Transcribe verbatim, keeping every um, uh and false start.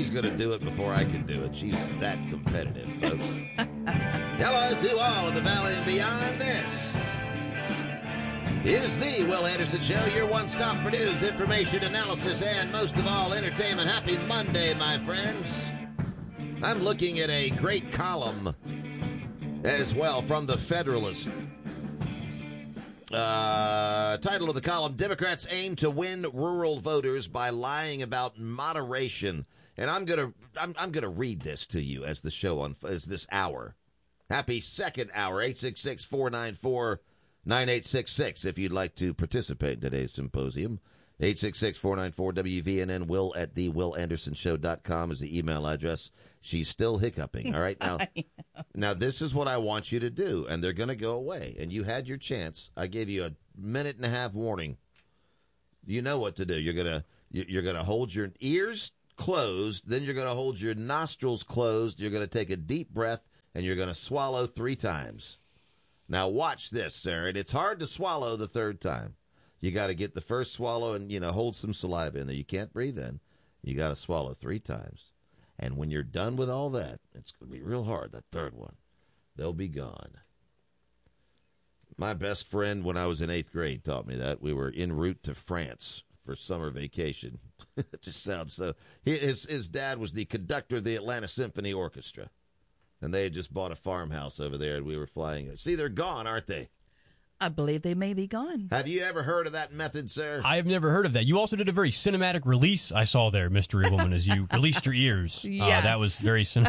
she's going to do it before I can do it. She's that competitive, folks. Hello to all of the Valley and beyond. This is the Will Anderson Show, your one-stop for news, information, analysis, and most of all, entertainment. Happy Monday, my friends. I'm looking at a great column as well from the Federalist. Uh, title of the column, Democrats aim to win rural voters by lying about moderation. And I'm going to I'm, I'm going to read this to you as the show on as this hour. Happy second hour, eight six six, four nine four, nine eight six six if you'd like to participate in today's symposium. eight six six, four nine four, W V N N. Will at the will anderson show dot com is the email address. She's still hiccuping. All right. Now, now this is what I want you to do, and they're going to go away. And you had your chance. I gave you a minute and a half warning. You know what to do. You're going to you're going to hold your ears closed. Then you're going to hold your nostrils closed. You're going to take a deep breath, and you're going to swallow three times. Now, watch this, Sarah. And it's hard to swallow the third time. You got to get the first swallow and, you know, hold some saliva in there. You can't breathe in. You got to swallow three times. And when you're done with all that, it's going to be real hard, that third one. They'll be gone. My best friend when I was in eighth grade taught me that. We were en route to France for summer vacation. It just sounds so. His, his dad was the conductor of the Atlanta Symphony Orchestra. And they had just bought a farmhouse over there, and we were flying it. See, they're gone, aren't they? I believe they may be gone. Have you ever heard of that method, sir? I have never heard of that. You also did a very cinematic release I saw there, Mystery Woman, as you released your ears. Yes. Uh, that was very cinematic.